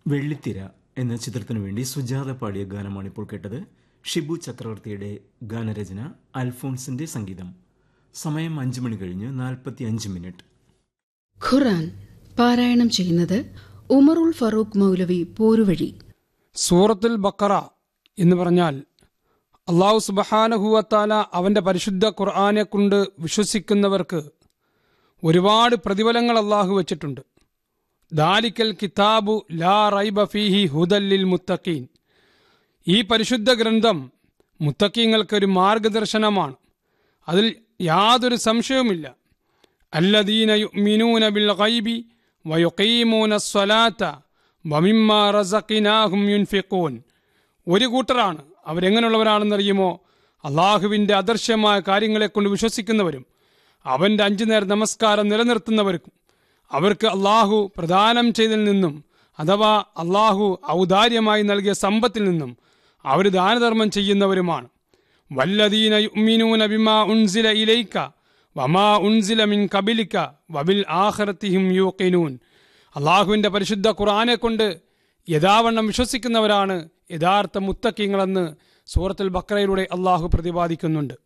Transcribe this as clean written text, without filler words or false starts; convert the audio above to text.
വെള്ളിത്തിര എന്ന ചിത്രത്തിനു വേണ്ടി സുജാത പാടിയ ഗാനമാണ് ഇപ്പോൾ കേട്ടത്. ഷിബു ചക്രവർത്തിയുടെ ഗാനരചന, അൽഫോൺസിന്റെ സംഗീതം. സമയം 5:45. ഖുർആൻ പാരായണം ചെയ്യുന്നത് ഉമറുൽ ഫറൂഖ് മൗലവി പോരുവഴി. സൂറത്തുൽ ബഖറ എന്ന് പറഞ്ഞാൽ അല്ലാഹു സുബ്ഹാനഹു വ തആല അവന്റെ പരിശുദ്ധ ഖുർആനെ കൊണ്ട് വിശ്വസിക്കുന്നവർക്ക് ഒരുപാട് പ്രതിഫലങ്ങൾ അല്ലാഹു വെച്ചിട്ടുണ്ട്. ദാലിക്കൽ കിതാബു ലാ റൈബ ഫീഹി ഹുദൽ ലിൽ മുത്തഖീൻ. ഈ പരിശുദ്ധ ഗ്രന്ഥം മുത്തഖീങ്ങൾക്ക് ഒരു മാർഗദർശനമാണ്, അതിൽ യാതൊരു സംശയവുമില്ല. അല്ലദീന യുഅ്മിനൂന ബിൽ ഗൈബി വയുഖീമൂന സ്വലാത്ത വമിമ്മാ റസഖ്നാഹും യുൻഫിഖൂൻ. ഒരു കൂട്ടരാണ്. അവരെങ്ങനെയുള്ളവരാണെന്നറിയുമോ? അള്ളാഹുവിൻ്റെ അദർശ്യമായ കാര്യങ്ങളെക്കൊണ്ട് വിശ്വസിക്കുന്നവരും അവൻ്റെ 5 നേര നമസ്കാരം നിലനിർത്തുന്നവർക്കും അവർക്ക് അള്ളാഹു പ്രദാനം ചെയ്തതിൽ നിന്നും അഥവാ അള്ളാഹു ഔദാര്യമായി നൽകിയ സമ്പത്തിൽ നിന്നും അവർ ദാനധർമ്മം ചെയ്യുന്നവരുമാണ്. വല്ലദീന യുഅ്മിനൂന ബിമാ ഉൻസില ഇലൈക വമാ ഉൻസില മിൻ ഖബലിക വബിൽ ആഖിറതിഹിം യൂഖിനൂൻ. അള്ളാഹുവിൻ്റെ പരിശുദ്ധ ഖുർആനെ കൊണ്ട് യഥാവണ്ണം വിശ്വസിക്കുന്നവരാണ് യഥാർത്ഥ മുത്തഖീങ്ങളെന്ന് സൂറത്തുൽ ബഖറയിലൂടെ അള്ളാഹു പ്രതിപാദിക്കുന്നുണ്ട്.